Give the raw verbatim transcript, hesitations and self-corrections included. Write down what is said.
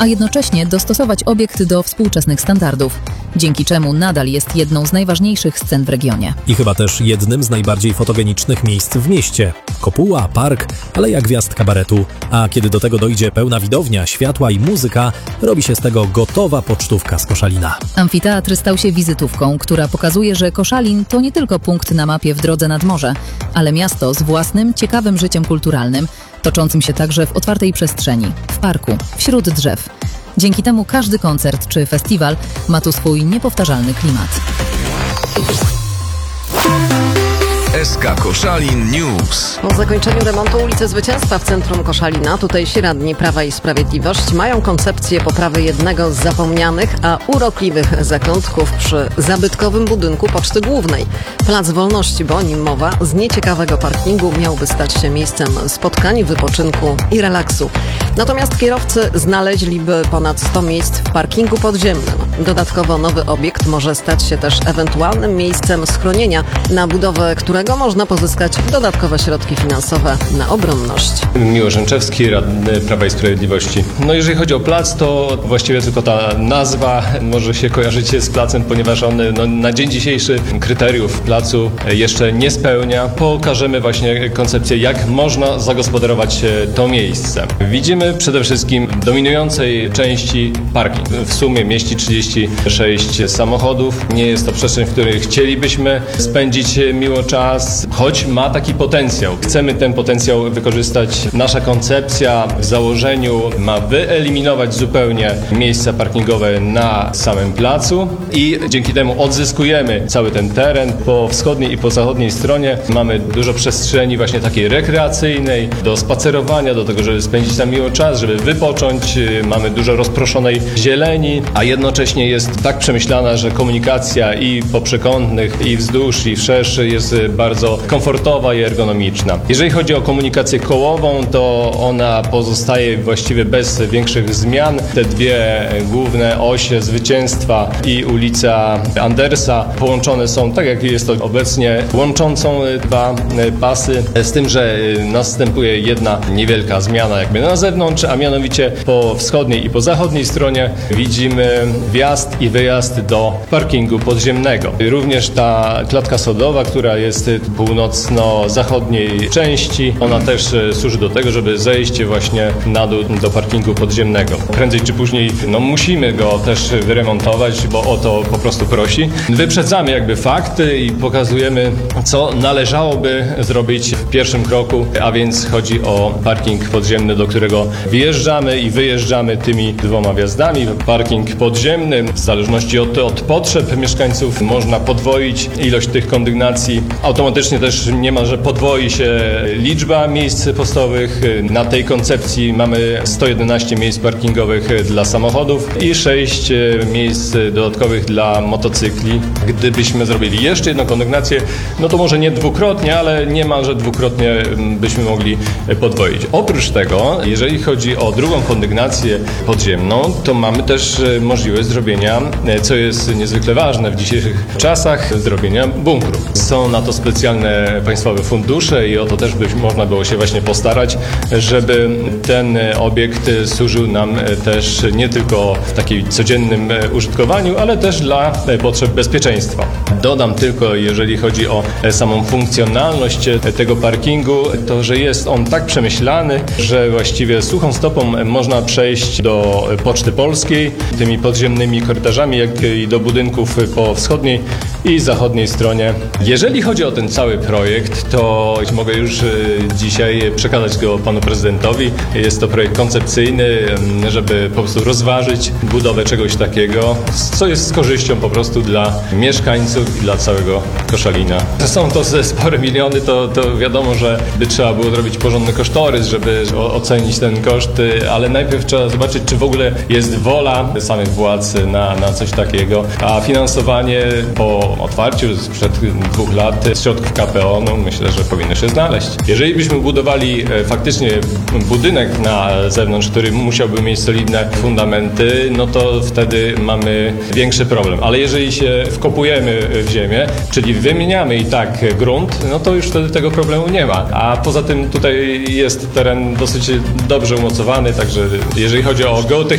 a jednocześnie dostosować obiekt do współczesnych standardów, dzięki czemu nadal jest jedną z najważniejszych scen w regionie. I chyba też jednym z najbardziej fotogenicznych miejsc w mieście. Kopuła, park, aleja gwiazd kabaretu. A kiedy do tego dojdzie pełna widownia, światła i muzyka, robi się z tego gotowa pocztówka z Koszalina. Amfiteatr stał się wizytówką, która pokazuje, że Koszalin to nie tylko punkt na mapie w drodze nad morze, ale miasto z własnym, ciekawym życiem kulturalnym, toczącym się także w otwartej przestrzeni, w parku, wśród drzew. Dzięki temu każdy koncert czy festiwal ma tu swój niepowtarzalny klimat. S K Koszalin News. Po zakończeniu remontu ulicy Zwycięstwa w centrum Koszalina tutejsi radni Prawa i Sprawiedliwość mają koncepcję poprawy jednego z zapomnianych, a urokliwych zakątków przy zabytkowym budynku Poczty Głównej. Plac Wolności, bo o nim mowa, z nieciekawego parkingu miałby stać się miejscem spotkań, wypoczynku i relaksu. Natomiast kierowcy znaleźliby ponad sto miejsc w parkingu podziemnym. Dodatkowo nowy obiekt może stać się też ewentualnym miejscem schronienia, na budowę którego można pozyskać dodatkowe środki finansowe na obronność. Miłosz Rzęczewski, radny Prawa i Sprawiedliwości. No jeżeli chodzi o plac, to właściwie tylko ta nazwa może się kojarzyć z placem, ponieważ on no, na dzień dzisiejszy kryteriów placu jeszcze nie spełnia. Pokażemy właśnie koncepcję, jak można zagospodarować to miejsce. Widzimy przede wszystkim w dominującej części parking. W sumie mieści trzydzieści sześć samochodów. Nie jest to przestrzeń, w której chcielibyśmy spędzić miło czas, choć ma taki potencjał. Chcemy ten potencjał wykorzystać. Nasza koncepcja w założeniu ma wyeliminować zupełnie miejsca parkingowe na samym placu i dzięki temu odzyskujemy cały ten teren. Po wschodniej i po zachodniej stronie mamy dużo przestrzeni właśnie takiej rekreacyjnej, do spacerowania, do tego, żeby spędzić tam miło czas, żeby wypocząć. Mamy dużo rozproszonej zieleni, a jednocześnie jest tak przemyślana, że komunikacja i po przekątnych, i wzdłuż, i wszerz jest bardzo komfortowa i ergonomiczna. Jeżeli chodzi o komunikację kołową, to ona pozostaje właściwie bez większych zmian. Te dwie główne osie Zwycięstwa i ulica Andersa połączone są, tak jak jest to obecnie, łączącą dwa pasy, z tym, że następuje jedna niewielka zmiana jakby na zewnątrz, a mianowicie po wschodniej i po zachodniej stronie widzimy wjazd i wyjazd do parkingu podziemnego. Również ta klatka schodowa, która jest w północno-zachodniej części, ona też służy do tego, żeby zejść właśnie na dół do parkingu podziemnego. Prędzej czy później no, musimy go też wyremontować, bo o to po prostu prosi. Wyprzedzamy jakby fakty i pokazujemy, co należałoby zrobić w pierwszym kroku, a więc chodzi o parking podziemny, do którego wjeżdżamy i wyjeżdżamy tymi dwoma wjazdami. Parking podziemny, w zależności od, od potrzeb mieszkańców, można podwoić ilość tych kondygnacji. Automatycznie też niemalże podwoi się liczba miejsc postojowych. Na tej koncepcji mamy sto jedenaście miejsc parkingowych dla samochodów i sześć miejsc dodatkowych dla motocykli. Gdybyśmy zrobili jeszcze jedną kondygnację, no to może nie dwukrotnie, ale niemalże dwukrotnie byśmy mogli podwoić. Oprócz tego, jeżeli chodzi o drugą kondygnację podziemną, to mamy też możliwość zrobienia, co jest niezwykle ważne w dzisiejszych czasach, zrobienia bunkru. Są na to specjalne państwowe fundusze i o to też by można było się właśnie postarać, żeby ten obiekt służył nam też nie tylko w takim codziennym użytkowaniu, ale też dla potrzeb bezpieczeństwa. Dodam tylko, jeżeli chodzi o samą funkcjonalność tego parkingu, to że jest on tak przemyślany, że właściwie suchą stopą można przejść do Poczty Polskiej tymi podziemnymi korytarzami, jak i do budynków po wschodniej i zachodniej stronie. Jeżeli chodzi o ten cały projekt, to mogę już dzisiaj przekazać go panu prezydentowi. Jest to projekt koncepcyjny, żeby po prostu rozważyć budowę czegoś takiego, co jest z korzyścią po prostu dla mieszkańców i dla całego Koszalina. Są to spore miliony, to, to wiadomo, że by trzeba było zrobić porządny kosztorys, żeby ocenić ten koszt, ale najpierw trzeba zobaczyć, czy w ogóle jest wola samych władz na, na coś takiego, a finansowanie po otwarciu sprzed dwóch lat z środków K P O, no myślę, że powinno się znaleźć. Jeżeli byśmy budowali faktycznie budynek na zewnątrz, który musiałby mieć solidne fundamenty, no to wtedy mamy większy problem. Ale jeżeli się wkopujemy w ziemię, czyli wymieniamy i tak grunt, no to już wtedy tego problemu nie ma. A poza tym tutaj jest teren dosyć dobrze umocowany, także jeżeli chodzi o geotechnikę,